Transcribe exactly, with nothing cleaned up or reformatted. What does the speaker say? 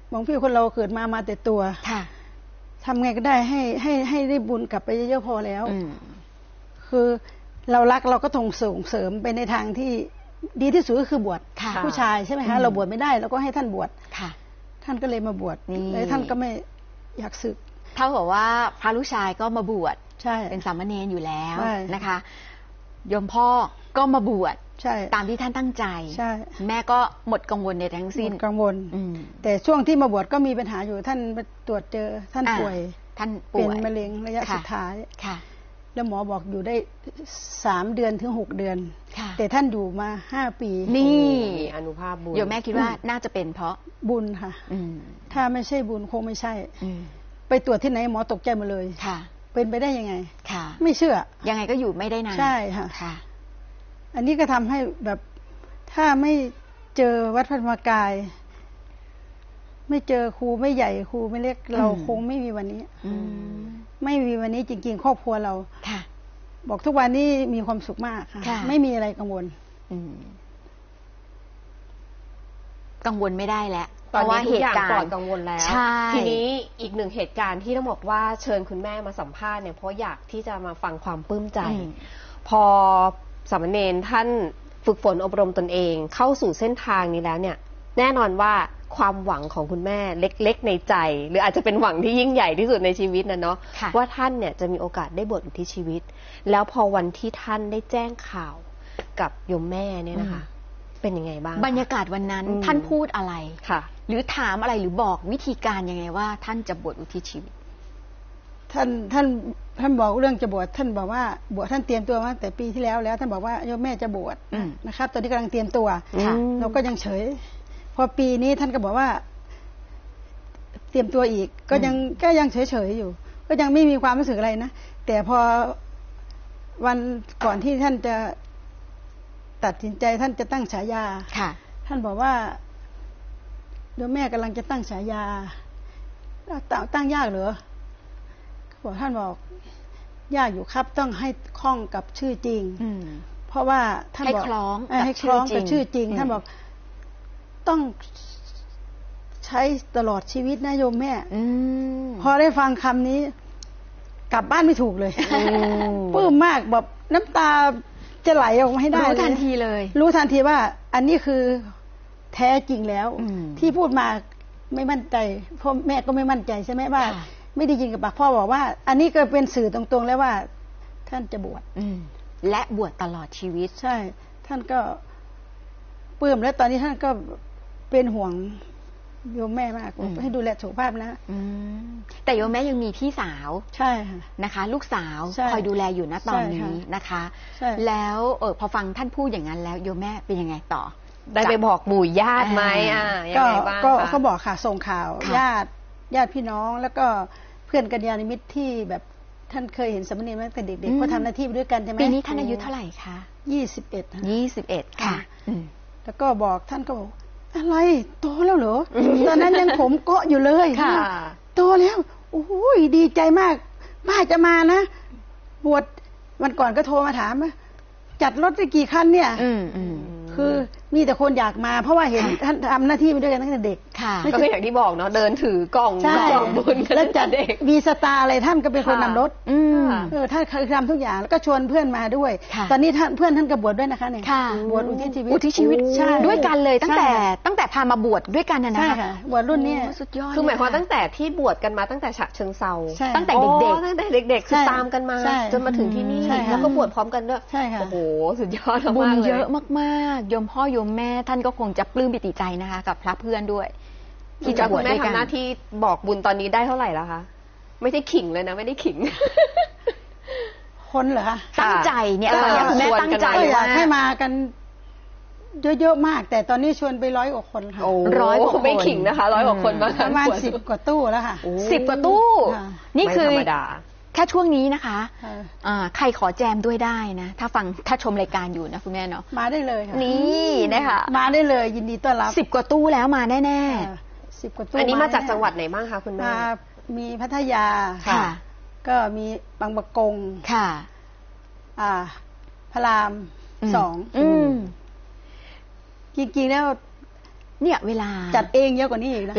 บางพี่คนเราเกิดมามาแต่ตัวทำไงก็ได้ให้ให้ให้ได้บุญกลับไปเยอะๆพอแล้วคือเรารักเราก็ต้องส่งเสริมไปในทางที่ดีที่สุดก็คือบวชผู้ชายใช่ไหมคะเราบวชไม่ได้เราก็ให้ท่านบวชท่านก็เลยมาบวชแล้วท่านก็ไม่อยากสึกเท่ากับว่าพระลูกชายก็มาบวชเป็นสามเณรอยู่แล้วนะคะโยมพ่อก็มาบวชตามที่ท่านตั้งใจแม่ก็หมดกังวลในทั้งสิ้นกังวลแต่ช่วงที่มาบวชก็มีปัญหาอยู่ท่านมาตรวจเจอท่านป่วยท่านป่วยเป็นมะเร็งระยะสุดท้ายแล้วหมอบอกอยู่ได้สามเดือนถึงหกเดือนแต่ท่านอยู่มาห้าปีนี่อนุภาพบุญโยมแม่คิดว่าน่าจะเป็นเพราะบุญค่ะถ้าไม่ใช่บุญคงไม่ใช่ไปตรวจที่ไหนหมอตกใจหมดเลยเป็นไปได้ยังไงไม่เชื่อยังไงก็อยู่ไม่ได้นานใช่ค่ะอันนี้ก็ทำให้แบบถ้าไม่เจอวัดพระธรรมกายไม่เจอครูไม่ใหญ่ครูไม่เล็กเราคงไม่มีวันนี้ไม่มีวันนี้จริงๆครอบครัวเราบอกทุกวันนี้มีความสุขมากค่ะไม่มีอะไรกังวลกังวลไม่ได้แล้วตอนนี้ทุกอย่างปลอดกังวลแล้วทีนี้อีกหนึ่งเหตุการณ์ที่ต้องบอกว่าเชิญคุณแม่มาสัมภาษณ์เนี่ยเพราะอยากที่จะมาฟังความปลื้มใจพอสามเณรท่านฝึกฝนอบรมตนเองเข้าสู่เส้นทางนี้แล้วเนี่ยแน่นอนว่าความหวังของคุณแม่เล็กๆในใจหรืออาจจะเป็นหวังที่ยิ่งใหญ่ที่สุดในชีวิตนะเนาะว่าท่านเนี่ยจะมีโอกาสได้บวชอุทิศชีวิตแล้วพอวันที่ท่านได้แจ้งข่าวกับโยมแม่เนี่ยนะคะเป็นยังไงบ้างบรรยากาศวันนั้นท่านพูดอะไรค่ะหรือถามอะไรหรือบอกวิธีการยังไงว่าท่านจะบวชอุทิศชีวิตท่านท่านท่านบอกเรื่องจะบวชท่านบอกว่าบวชท่านเตรียมตัวมาแต่ปีที่แล้วแล้วท่านบอกว่าโยมแม่จะบวชนะครับตอนนี้กำลังเตรียมตัวเราก็ยังเฉยพอปีนี้ท่านก็บอกว่าเตรียมตัวอีกก็ยังก็ยังเฉยเฉยอยู่ก็ยังไม่มีความรู้สึกอะไรนะแต่พอวันก่อนที่ท่านจะตัดสินใจท่านจะตั้งฉายาท่านบอกว่าโยมแม่กำลังจะตั้งฉายาตั้งยากเหรอบอกท่านบอกยากอยู่ครับต้องให้คล้องกับชื่อจริงเพราะว่าท่านบอกให้คล้องให้คล้องกับชื่อจริงท่านบอกต้องใช้ตลอดชีวิตนะโยมแม่พอได้ฟังคำนี้กลับบ้านไม่ถูกเลยปลื้มมากแบบน้ำตาจะไหลออกมาให้ได้รู้ทันทีเลยรู้ทันทีว่าอันนี้คือแท้จริงแล้วที่พูดมาไม่มั่นใจพ่อแม่ก็ไม่มั่นใจใช่ไหมว่าไม่ได้ยินกับปากพ่อบอกว่าอันนี้ก็เป็นสื่อตรงๆแล้วว่าท่านจะบวชและบวชตลอดชีวิตใช่ท่านก็ปลื้มแล้วตอนนี้ท่านก็เป็นห่วงโยมแม่มากให้ดูแลสุขภาพนะแต่โยมแม่ยังมีพี่สาวใช่ค่ะนะคะลูกสาวคอยดูแลอยู่ณตอนนี้นะคะแล้วเออพอฟังท่านพูดอย่างนั้นแล้วโยมแม่เป็นยังไงต่อได้ไปบอกหมู่ญาติไหมอ่ะก็ก็เขาบอกค่ะส่งข่าวญาติญาติพี่น้องแล้วก็เพื่อนกัลยาณมิตรที่แบบท่านเคยเห็นสามเณรมาตั้งแต่เด็กๆเขาทำหน้าที่ไปด้วยกันใช่ไหมปีนี้ท่านอายุเท่าไหร่คะยี่สิบเอ็ดยี่สิบเอ็ดค่ะแล้วก็บอกท่านก็บอกอะไรโตแล้วเหรอตอนนั้นยังผมเกาะอยู่เลยค่ะโตแล้วโอ้โหดีใจมากป้าจะมานะบวชวันก่อนก็โทรมาถามว่าจัดรถได้กี่คันเนี่ยคือมีแต่คนอยากมาเพราะว่าเห็นท่านทำหน้าที่ไปด้วยกันตั้งแต่เด็กก็คืออย่างที่บอกเนาะเดินถือกล่องกล่องบุญแล้วจัดเด็กวีสตาอะไรท่านก็เป็นคนนำรถเออท่านเคยทำทุกอย่างแล้วก็ชวนเพื่อนมาด้วยตอนนี้ท่านเพื่อนท่านก็บวชด้วยนะคะเนี่ยบวชอุทิศชีวิตอุทิศชีวิตด้วยกันเลยตั้งแต่ตั้งแต่พามาบวชด้วยกันนะคะบวชรุ่นนี้สุดยอดคือหมายความตั้งแต่ที่บวชกันมาตั้งแต่ฉะเชิงเซาตั้งแต่เด็กๆตั้งแต่เด็กๆคือตามกันมาจนมาถึงที่นี่แล้วก็บวชพร้อมกันด้วยโอ้โหสุดยอดมากเลยบุญเยอะมากๆโยมพ่อโยมแม่ท่านก็คงจะปลื้มปิติใจนะคะกับพระเพื่อนด้วยที่จะบวชด้วยกันทำหน้าที่บอกบุญตอนนี้ได้เท่าไหร่แล้วคะไม่ได้ขิงเลยนะไม่ได้ขิงคนเหรอคะตั้งใจเนี่ยตอนนี้คุณแม่ตั้งใจอยากให้มากันเยอะๆมากแต่ตอนนี้ชวนไปร้อยกว่าคนค่ะร้อยกว่าไม่ขิงนะคะร้อยกว่าคนมาประมาณสิบกว่าตู้แล้วค่ะสิบกว่าตู้นี่คือแค่ช่วงนี้นะคะใครขอแจมด้วยได้นะถ้าฟังถ้าชมรายการอยู่นะคุณแม่เนาะมาได้เลยค่ะนี่นะคะมาได้เลยยินดีต้อนรับสิบกว่าตู้แล้วมาแน่ๆสิบกว่าตู้อันนี้มาจากจังหวัดไหนบ้างคะคุณแม่มีพัทยาค่ะก็มีบางปะกงค่ะอ่าพระรามสองจริงๆแล้วเนี่ยเวลาจัดเองเยอะกว่านี้อีกนะ